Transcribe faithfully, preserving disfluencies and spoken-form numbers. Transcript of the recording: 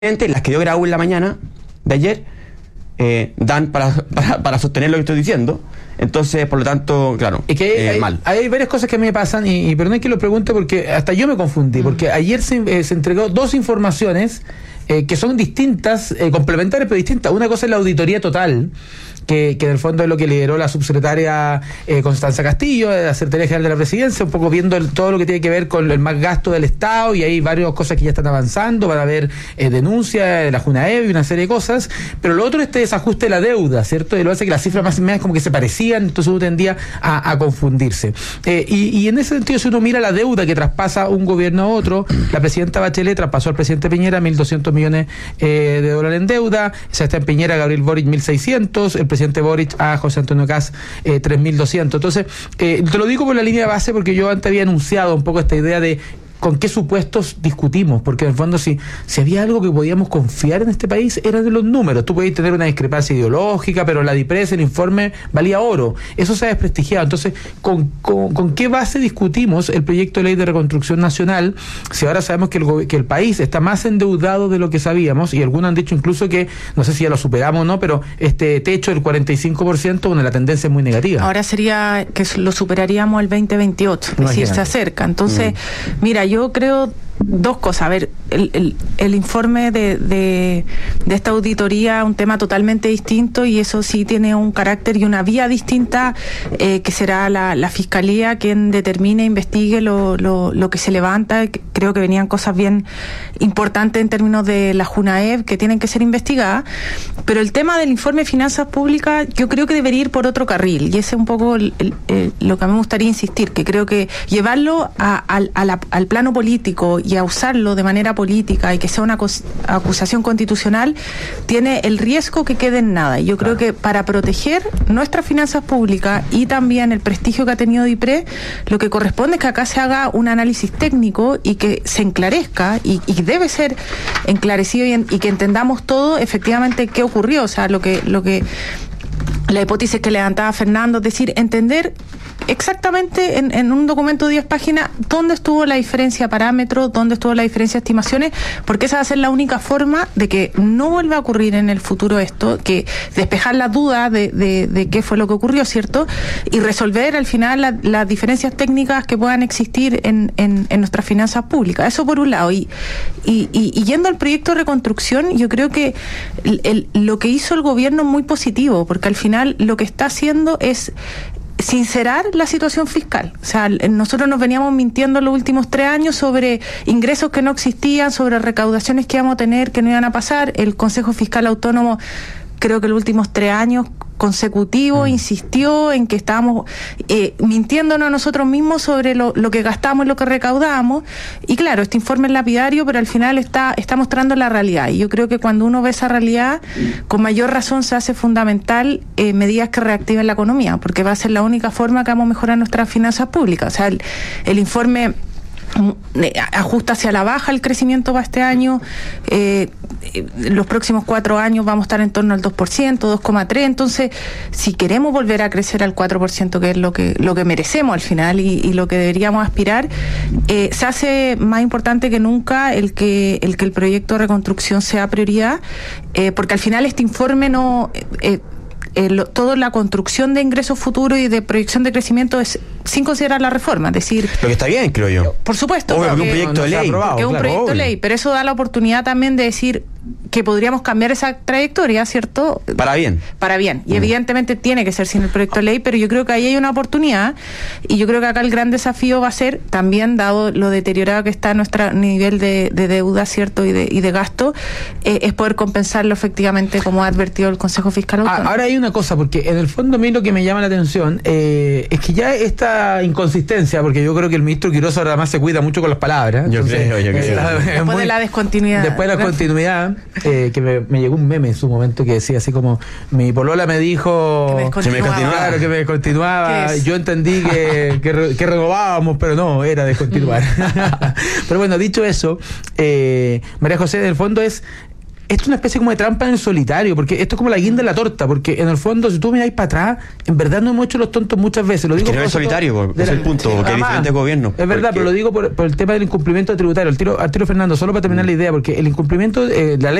las que dio Grau en la mañana de ayer eh, dan para, para, para sostener lo que estoy diciendo. Entonces, por lo tanto, claro, es que hay, eh, hay, mal. Hay varias cosas que me pasan y, y perdón que lo pregunte porque hasta yo me confundí, porque ayer se, eh, se entregó dos informaciones eh, que son distintas, eh, complementarias pero distintas. Una cosa es la auditoría total, que, que en el fondo es lo que lideró la subsecretaria eh, Constanza Castillo, de la Secretaría General de la Presidencia, un poco viendo el, todo lo que tiene que ver con el más gasto del Estado, y hay varias cosas que ya están avanzando, van a haber eh, denuncias de la Junaev y una serie de cosas, pero lo otro es este desajuste de la deuda, ¿cierto? Y lo hace que las cifras más o menos como que se parecían, entonces uno tendía a, a confundirse. Eh, y, y en ese sentido, si uno mira la deuda que traspasa un gobierno a otro, la presidenta Bachelet traspasó al presidente Piñera mil doscientos millones eh, de dólares en deuda, Sebastián Piñera, Gabriel Boric mil seiscientos, el presidente Boric a José Antonio Kast eh, tres mil doscientos. Entonces, eh, te lo digo por la línea de base porque yo antes había anunciado un poco esta idea de con qué supuestos discutimos, porque en el fondo si, si había algo que podíamos confiar en este país era de los números. Tú podías tener una discrepancia ideológica, pero la DIPRES, el informe, valía oro. Eso se ha desprestigiado. Entonces, ¿con, con, con qué base discutimos el proyecto de ley de reconstrucción nacional si ahora sabemos que el, que el país está más endeudado de lo que sabíamos? Y algunos han dicho incluso que, no sé si ya lo superamos o no, pero este techo del cuarenta y cinco por ciento, bueno, la tendencia es muy negativa. Ahora sería que lo superaríamos al veinte veintiocho, es decir, se acerca. Entonces, mm. mira, yo creo dos cosas. A ver, el, el, el informe de, de, de esta auditoría, un tema totalmente distinto, y eso sí tiene un carácter y una vía distinta, eh, que será la, la Fiscalía quien determine, investigue lo, lo, lo que se levanta. Creo que venían cosas bien importantes en términos de la Junaev que tienen que ser investigadas, pero el tema del informe de finanzas públicas yo creo que debería ir por otro carril, y ese es un poco el, el, el, lo que a mí me gustaría insistir, que creo que llevarlo a, a, a la, al plano político y a usarlo de manera política y que sea una acusación constitucional tiene el riesgo que quede en nada. Y yo creo que para proteger nuestras finanzas públicas y también el prestigio que ha tenido DIPRES, lo que corresponde es que acá se haga un análisis técnico y que se enclarezca, y, y debe ser enclarecido y, en, y que entendamos todo efectivamente qué ocurrió. O sea, lo que, lo que la hipótesis que levantaba Fernando, es decir, entender exactamente en, en un documento de diez páginas dónde estuvo la diferencia de parámetros, dónde estuvo la diferencia de estimaciones, porque esa va a ser la única forma de que no vuelva a ocurrir en el futuro esto, que despejar la duda de, de, de qué fue lo que ocurrió, ¿cierto? Y resolver al final la, las diferencias técnicas que puedan existir en, en, en nuestras finanzas públicas. Eso por un lado. Y, y, y, y yendo al proyecto de reconstrucción, yo creo que el, el, lo que hizo el gobierno es muy positivo, porque al final lo que está haciendo es sincerar la situación fiscal. O sea, nosotros nos veníamos mintiendo en los últimos tres años sobre ingresos que no existían, sobre recaudaciones que íbamos a tener, que no iban a pasar. El Consejo Fiscal Autónomo, creo que los últimos tres años consecutivos, mm. insistió en que estábamos eh, mintiéndonos a nosotros mismos sobre lo, lo que gastamos y lo que recaudábamos. Y claro, este informe es lapidario, pero al final está, está mostrando la realidad. Y yo creo que cuando uno ve esa realidad, con mayor razón se hace fundamental eh, medidas que reactiven la economía, porque va a ser la única forma que vamos a mejorar nuestras finanzas públicas. O sea, el, el informe ajusta hacia la baja el crecimiento para este año. Eh, los próximos cuatro años vamos a estar en torno al dos por ciento, dos coma tres. Entonces, si queremos volver a crecer al cuatro por ciento, que es lo que lo que merecemos al final y, y lo que deberíamos aspirar, eh, se hace más importante que nunca el que el que el proyecto de reconstrucción sea prioridad, eh, porque al final este informe no eh, Eh, lo, toda la construcción de ingresos futuros y de proyección de crecimiento es sin considerar la reforma, es decir... Lo que está bien, creo yo. Por supuesto. Obvio, porque un proyecto no, de ley. Aprobado, que es un claro, proyecto de obvio. ley, pero eso da la oportunidad también de decir que podríamos cambiar esa trayectoria, ¿cierto? Para bien. Para bien. Y mm. evidentemente tiene que ser sin el proyecto de ley, pero yo creo que ahí hay una oportunidad, y yo creo que acá el gran desafío va a ser, también dado lo deteriorado que está nuestro nivel de, de deuda, ¿cierto? Y de, y de gasto, eh, es poder compensarlo efectivamente, como ha advertido el Consejo Fiscal Autónomo. Ah, ahora hay una cosa, porque en el fondo a mí lo que me llama la atención eh, es que ya esta inconsistencia, porque yo creo que el ministro Quiroz ahora más se cuida mucho con las palabras. Yo entonces, creo, yo creo. Está, después muy, de la descontinuidad. Después de la continuidad, eh, que me, me llegó un meme en su momento que decía así como, mi polola me dijo que me descontinuaba. Claro, que me descontinuaba. Yo entendí que, que, que renovábamos, pero no, era descontinuar. Pero bueno, dicho eso, eh, María José, en el fondo es esto es una especie como de trampa en el solitario, porque esto es como la guinda de la torta, porque en el fondo, si tú miráis para atrás, en verdad no hemos hecho los tontos muchas veces. Lo digo es que no es solitario, es el punto, porque hay diferentes gobiernos. Es verdad, porque... pero lo digo por, por el tema del incumplimiento tributario. Al tiro, al tiro Fernando, solo para terminar la idea, porque el incumplimiento, eh, la ley